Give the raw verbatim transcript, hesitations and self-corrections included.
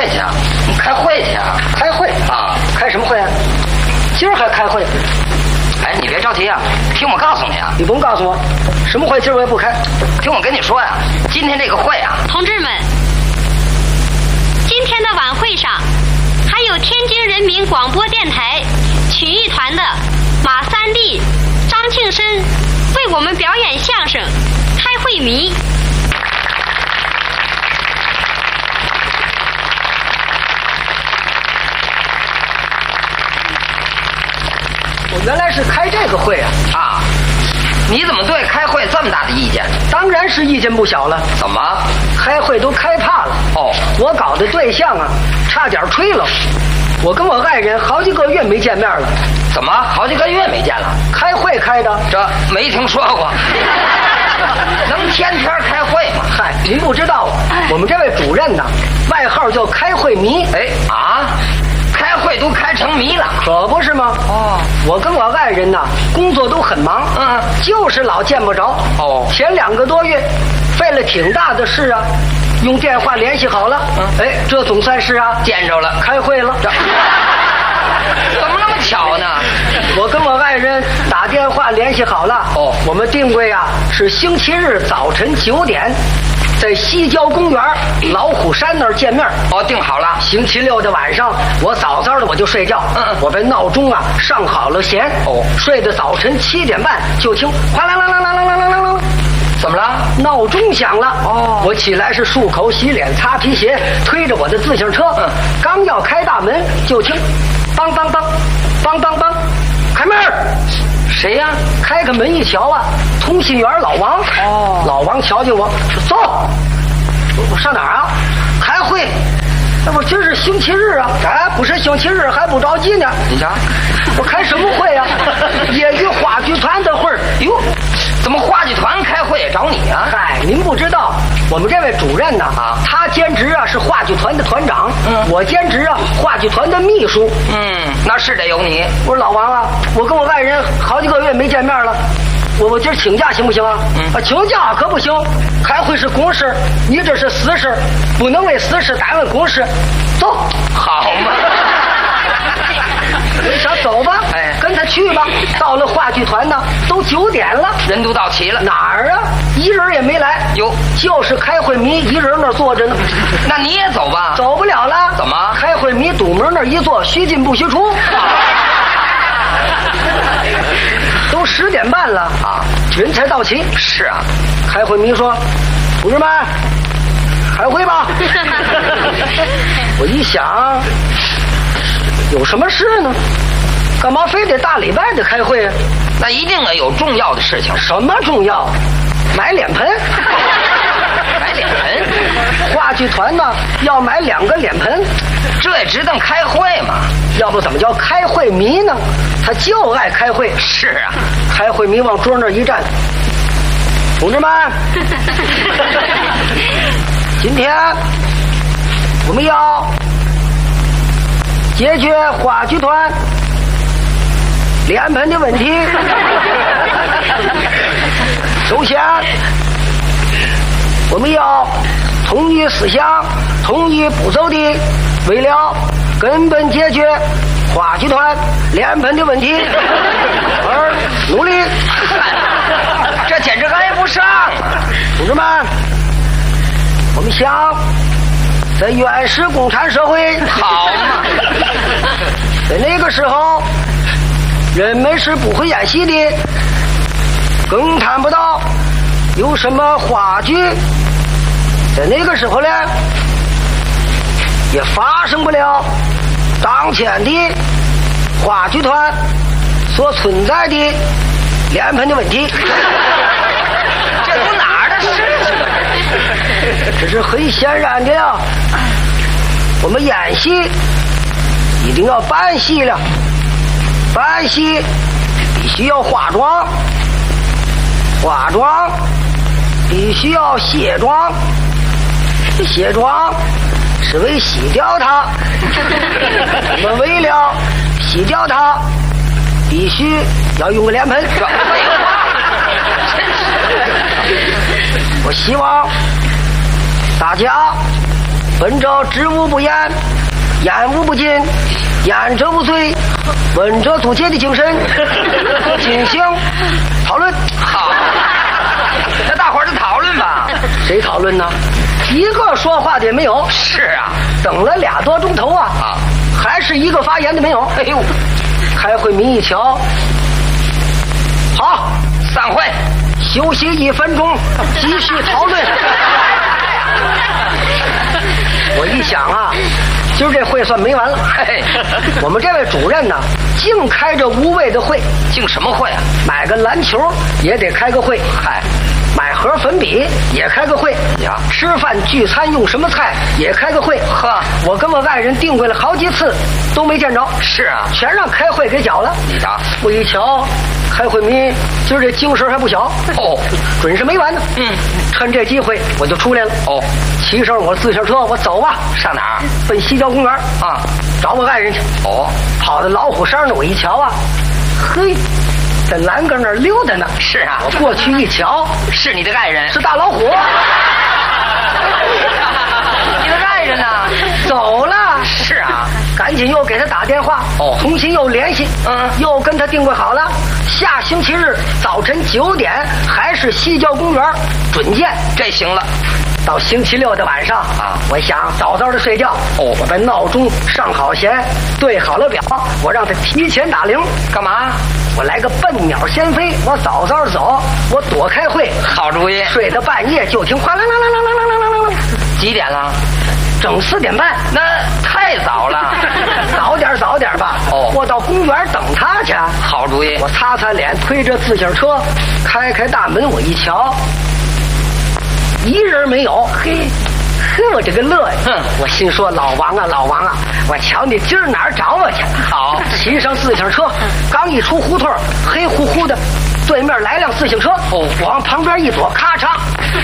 会去啊？你开会去啊？ 开会啊？ 开什么会啊？今儿还开会？ 哎，你别着急啊，听我告诉你啊。 你甭告诉我，什么会今儿我也不开。 听我跟你说呀、啊，今天这个会啊， 同志们，今天的晚会上还有天津人民广播电台曲艺团的马三立、张庆生为我们表演相声《开会迷》。 我原来是开这个会啊！ 啊，你怎么对开会这么大的意见？ 当然是意见不小了。 怎么？ 开会都开怕了。 哦， 我搞的对象啊，差点吹了。我跟我爱人好几个月没见面了。 怎么？好几个月没见了？ 开会开的？ 这没听说过。能天天开会吗？ 嗨，您不知道，我们这位主任呢，外号叫开会迷。 哎啊！开会都开成迷了， 可不是吗？ 哦， 我跟我爱人呐，工作都很忙， 嗯， 就是老见不着。 哦， 前两个多月，费了挺大的事啊，用电话联系好了。嗯，哎，这总算是啊， 见着了， 开会了。 怎么那么巧呢？ 我跟我爱人打电话联系好了。 哦， 我们定位啊是星期日早晨九点。在西郊公园老虎山那儿见面。 哦，定好了。 星期六的晚上，我早早的我就睡觉。 嗯嗯， 我把闹钟啊上好了弦。 哦， 睡到早晨七点半，就听哗啦啦啦啦啦啦啦啦啦。 怎么了？ 闹钟响了。 哦， 我起来是漱口洗脸擦皮鞋，推着我的自行车。嗯，刚要开大门，就听梆梆梆梆梆梆，开门。谁呀、啊？开开门一瞧啊，通信员老王。哦，老王瞧见我说：“走，我上哪儿啊？开会。那不今儿是星期日啊？哎，不是星期日还不着急呢。 你瞧， 我开什么会啊？业余话剧团的会儿。 哟，怎么话剧团开会也找你啊？ 嗨，您不知道，我们这位主任呢啊，他兼职啊是话剧团的团长，嗯，我兼职啊话剧团的秘书。 嗯，那是得有你。 我说老王啊，我跟我爱人好几个月没见面了。我我今儿请假行不行啊？嗯，啊，请假可不行，开会是公事，你这是私事，不能为私事耽误公事。走， 好嘛。 为啥走吧？哎，跟他去吧。到了话剧团呢，都九点了， 人都到齐了。 哪儿啊？一人也没来。 哟， 就是开会迷一人那儿坐着呢。 那你也走吧。 走不了了。 怎么？ 开会迷堵门那儿一坐，须进不须出。都十点半了啊，人才到齐。 是啊， 开会迷说：“同志们，开会吧。”我一想，有什么事呢？干嘛非得大礼拜的开会啊？ 那一定啊有重要的事情。 什么重要？买脸盆。 买脸盆？ 话剧团呢要买两个脸盆， 这也值得开会嘛？ 要不怎么叫开会迷呢？他就爱开会。 是啊， 开会迷往桌那儿一站，同志们，今天我们要解决话剧团脸盆的问题。首先，我们要统一思想、统一步骤的，为了根本解决话剧团脸盆的问题而努力。 这简直挨不上啊！ 同志们，我们想在原始共产社会， 好嘛， 在那个时候人们是不会演戏的，更谈不到有什么话剧，在那个时候呢也发生不了当前的话剧团所存在的脸盆的问题。 这都哪儿的事情啊？ 这是很显然的呀，我们演戏一定要扮戏了，扮戏必须要化妆，化妆必须要卸妆，卸妆是为洗掉它。我们为了洗掉它，必须要用个脸盆。我希望大家本着知无不言，言无不尽，言者无罪，闻者足戒的精神进行讨论。 好，那大伙儿就讨论吧。 谁讨论呢？一个说话的也没有。 是啊， 等了俩多钟头啊， 啊， 还是一个发言的没有。 哎呦， 开会民一瞧，好， 散会， 休息一分钟，继续讨论。我一想啊，今儿这会算没完了。 嘿， 我们这位主任呢，净开着无谓的会， 净什么会啊？ 买个篮球也得开个会， 嗨， 买盒粉笔也开个会呀， 吃饭聚餐用什么菜也开个会。 呵， 我跟我爱人订会了好几次，都没见着。 是啊， 全让开会给搅了。 你瞧， 我一瞧，开会民今儿这精神还不小哦， 准是没完呢。 嗯， 趁这机会我就出来了。 哦， 骑上我自行车，我走吧， 上哪儿？ 奔西郊公园啊， 找我爱人去。 哦， 跑到老虎山呢，我一瞧啊，嘿，在栏杆那儿溜达呢。 是啊， 我过去一瞧， 是你的爱人， 是大老虎。 你的爱人呢？ 走了。 是啊， 赶紧又给他打电话， 哦， 重新又联系， 嗯， 又跟他定位好了，下星期日早晨九点，还是西郊公园，准见。 这行了。 到星期六的晚上啊， 我想早早的睡觉。 哦， 我把闹钟上好弦，对好了表，我让他提前打铃。 干嘛？ 我来个笨鸟先飞，我早早走，我躲开会。 好主意。 睡到半夜就听哗啦啦啦啦啦啦啦啦。 几点了？ 整四点半。 那太早了。 早点早点吧。 哦， 我到公园等他去。 好主意。 我擦擦脸，推着自行车，开开大门，我一瞧，一人没有。嘿，嘿，我这个乐呀！ 哼， 我心说老王啊，老王啊，我瞧你今儿哪儿找我去？ 好， 骑上自行车，刚一出胡同，黑乎乎的，对面来辆自行车。 哦， 我往旁边一躲，咔嚓，